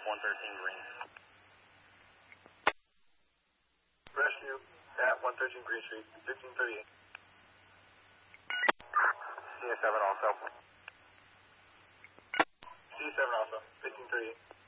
113 Green. Rescue at 113 Green Street, 1538. CS7 also. C7 also, 1538.